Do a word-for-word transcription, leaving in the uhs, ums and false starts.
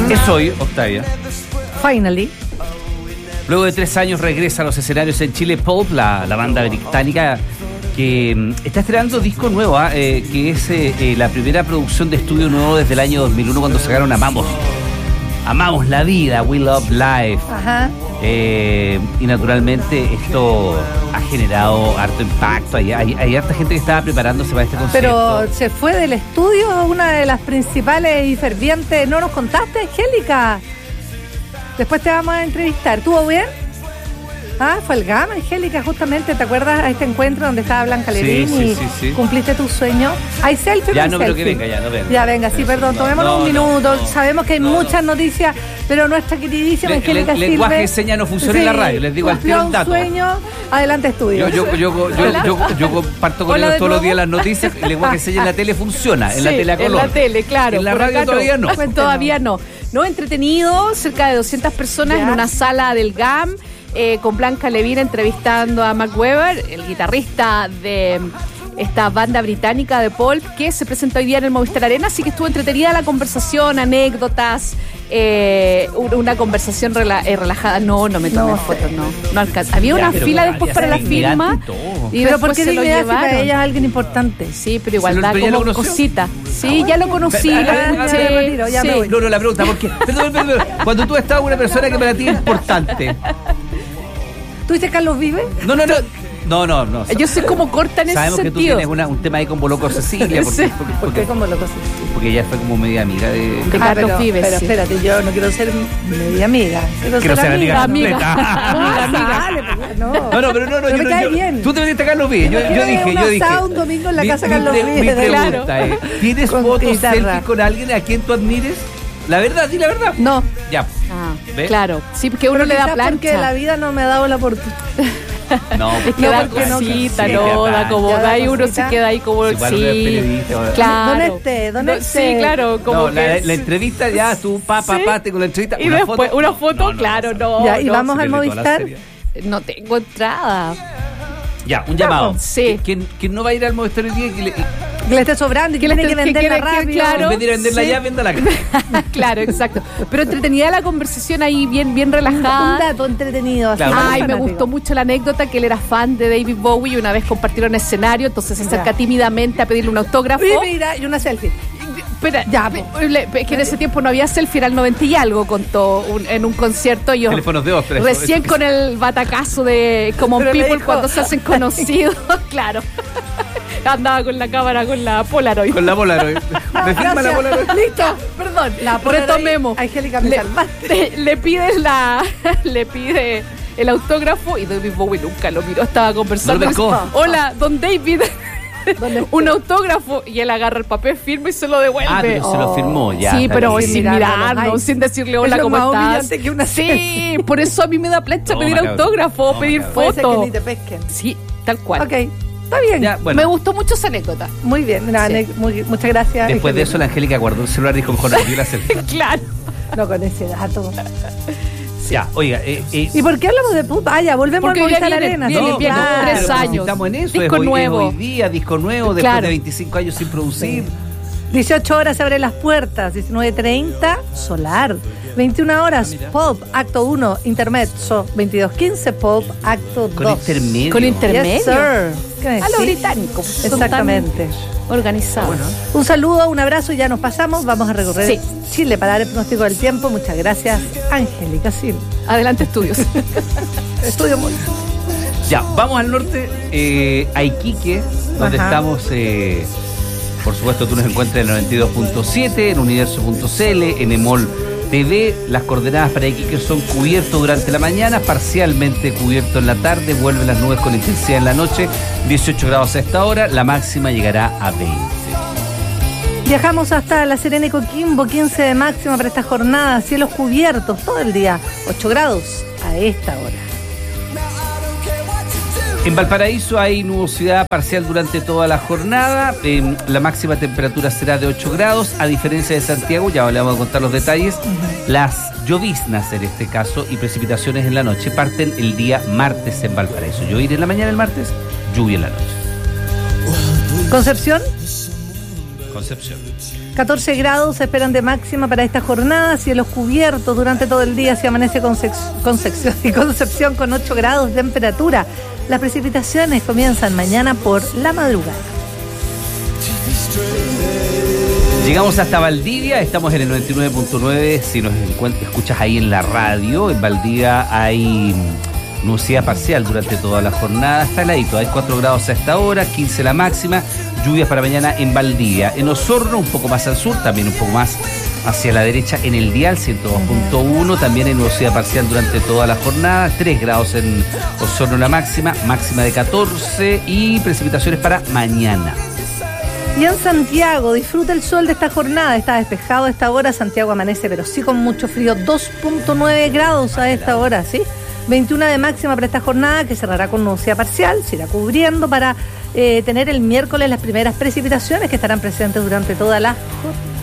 Es hoy, Octavia. Finally. Luego de tres años regresa a los escenarios en Chile Pulp, la, la banda británica que mm, está estrenando disco nuevo, ¿eh? Eh, que es eh, eh, la primera producción de estudio nuevo desde el año dos mil uno cuando sacaron Amamos. Amamos la vida, We Love Life. Ajá. Eh, y naturalmente esto ha generado harto impacto. Hay, hay, hay harta gente que estaba preparándose para este concierto. Pero se fue del estudio una de las principales y fervientes. ¿No nos contaste, Angélica? Después te vamos a entrevistar. ¿Estuvo bien? Ah, fue el GAM, Angélica, justamente. ¿Te acuerdas a este encuentro donde estaba Blanca Lerín sí, sí, y sí, sí. cumpliste tu sueño? ¿Hay selfie? Ya no, selfie? pero que venga, ya no venga. Ya venga, sí, perdón, no, tomémonos no, un minuto. no, no, Sabemos que hay no, muchas no. noticias, pero nuestra queridísima Le, Angélica le, Silve. lenguaje de señas no funciona Sí, en la radio, les digo al tiro el un dato. sueño, adelante estudio. Yo, yo, yo, yo, yo, yo, yo comparto con Hola ellos de todos los nuevo. días las noticias. El lenguaje de señas en la tele funciona, en Sí, la tele a color. en la tele, claro. En la Por radio acá todavía no. Pues todavía no. No, entretenido, cerca de doscientas personas Ya. en una sala del GAM, eh, con Blanca Levín entrevistando a Mark Webber, el guitarrista de esta banda británica de Pulp, que se presentó hoy día en el Movistar Arena, así que estuvo entretenida la conversación, anécdotas, eh, una conversación rela, eh, relajada. No, no me tomé No, fotos, sí. no. No alcanza. Había Ya, una pero fila ya, después ya para se la ve firma. elegante y todo. Y pero ¿por después qué se lo dignidad si para llevaron. ella es alguien importante? Sí, pero igual ¿Se lo- da pero ya lo como conoció? cosita. Sí, ya lo conocía. Ah, ah, ah, Sí, me retiro, ya sí. me voy. No, no, la pregunta, ¿por qué? Perdón, perdón, perdón. Cuando tú estás con una persona que para ti es importante. ¿Tú dices Carlos Vive? No, no, no. No, no, no. Yo soy como corta en ese Sabemos que tú sentido. tienes una, un tema ahí con Boloco Cecilia. Porque, Sí. porque, ¿Por porque, qué como lo cosas? porque ella fue como media amiga de. De Ah, Carlos pero, Vives, pero sí. espérate, yo no quiero ser media amiga. Quiero, Quiero ser amiga amiga. completa. Ah, dale, pues, no. No, no, pero no, no, Pero yo, me cae yo- bien. Tú te metiste a Carlos Vives. Yo, Yo yo quiero dije, un yo dije. asado un domingo en la mi- casa mi Carlos pre- Vives, Mi de pregunta claro. es: ¿tienes Con fotos guitarra. selfie con alguien a quien tú admires? La verdad, di la verdad. No. Ya. Ah, ¿Ve? claro. Sí, porque uno Pero le da quizás porque plancha. la vida no me ha dado la oportunidad. No, Es que No, da porque no, cosita, sí, no, ya da da. como Ya da da y uno cosita. se queda ahí como Igual uno es sí. periodista, ahora. Claro. ¿Dónde esté? ¿Dónde No, esté? Sí, claro, como No, que la, es- la entrevista ya, tú, pa, pa, Sí. pa, te con la entrevista. Y una después foto. una No, foto, no, no. claro, no. Ya, y no, vamos se al pierde toda la Movistar. serie. No tengo entrada. Ya, un llamado. Sí. ¿Quién, quién no va a ir al Movistar hoy día? Que le, Que le esté sobrando y que Que le tiene que esté- que venderla quiere- que- rápido. claro. en vez de ir a venderla Sí. ya, véndala acá. Claro, exacto. Pero entretenida la conversación ahí, bien, bien Un relajada. dato entretenido. así, Claro. para Ay, los me fanáticos. gustó mucho la anécdota que él era fan de David Bowie y una vez compartieron escenario, entonces se acerca Ya. tímidamente a pedirle un autógrafo. Y mira, y una selfie. Espera, Ya, pe- le- pe- que en ese tiempo no había selfie, era el noventa y algo, contó un- en un concierto. Yo Teléfonos de Ostres. recién con el batacazo de Common Pero le People dijo- cuando se hacen conocidos, claro. Andaba con la cámara, con la Polaroid. Con la Polaroid. ¿Me firma la Gracias. Polaroid? Listo, perdón. La Polaroid, Retomemos. Angélica, me le, salvaste. le, le pide la, le pide el autógrafo y David Bowie nunca lo miró, estaba conversando. No lo pescó. Hola, don David. ¿Dónde Un autógrafo y él agarra el papel firme y se lo devuelve. Ah, pero se lo firmó ya. Sí, está pero bien. sin Mirándolo, mirarlo, ay. sin decirle hola, Es lo ¿cómo más estás? humillante que una Sí, por eso a mí me da plancha No, pedir macabro. autógrafo, No, pedir macabro. Puede ser que foto. ni te pesquen. Sí, tal cual. Ok, está bien. Ya, bueno. Me gustó mucho esa anécdota. Muy bien. Nada, Sí. ne- muy- muchas gracias. Después de Angélica. eso, la Angélica guardó el celular y dijo, mejor no dio la selfie. Claro. No con ese dato. Ya, oiga, eh, eh, ¿Y por qué hablamos de puta? Ah, ya, volvemos Porque a ya Movistar viene- Arena. viene- sí, viene claro. tres pero años. Estamos en eso, Disco es hoy, es nuevo. hoy día, disco nuevo, después Claro. de veinticinco años sin producir. dieciocho horas se abren las puertas, diecinueve treinta, Solar. veintiuna horas, Pop, acto uno, Intermezzo. veintidós quince, Pop, acto Con dos. intermedio. Con intermedio. Yes, sir. ¿Qué A lo decís? británico. pues, son Exactamente. tan Organizados. Un saludo, un abrazo y ya nos pasamos. Vamos a recorrer Sí. Chile para dar el pronóstico del tiempo. Muchas gracias, Angélica Silva. Adelante, estudios. Estudio muy. Ya, vamos al norte, eh, a Iquique, donde Ajá. estamos, eh, por supuesto, tú nos encuentras en noventa y dos punto siete, en universo punto c l, en Emol T V. Las coordenadas para Iquique son cubiertos durante la mañana, parcialmente cubierto en la tarde, vuelven las nubes con intensidad en la noche, dieciocho grados a esta hora, la máxima llegará a veinte. Viajamos hasta La Serena y Coquimbo, quince de máxima para esta jornada, cielos cubiertos todo el día, ocho grados a esta hora. En Valparaíso hay nubosidad parcial durante toda la jornada. Eh, la máxima temperatura será de ocho grados. A diferencia de Santiago, ya le vamos a contar los detalles, uh-huh. Las lloviznas en este caso y precipitaciones en la noche parten el día martes en Valparaíso. Llovir en la mañana el martes, lluvia en la noche. Concepción. Concepción Concepción. catorce grados se esperan de máxima para esta jornada, cielos cubiertos durante todo el día, se amanece Concepción y Concepción con ocho grados de temperatura. Las precipitaciones comienzan mañana por la madrugada. Llegamos hasta Valdivia, estamos en el noventa y nueve punto nueve, si nos escuchas ahí en la radio, en Valdivia hay nubosidad parcial durante toda la jornada, está heladito, hay cuatro grados a esta hora, quince la máxima, lluvias para mañana en Valdivia. En Osorno, un poco más al sur, también un poco más hacia la derecha en el dial, ciento dos punto uno, también hay nubosidad parcial durante toda la jornada, tres grados en Osorno la máxima, máxima de catorce y precipitaciones para mañana. Y en Santiago, disfruta el sol de esta jornada, está despejado a esta hora, Santiago amanece, pero sí con mucho frío, dos punto nueve grados a esta hora, ¿sí? veintiuno de máxima para esta jornada, que cerrará con nubosidad parcial, se irá cubriendo para eh, tener el miércoles las primeras precipitaciones que estarán presentes durante toda la jornada.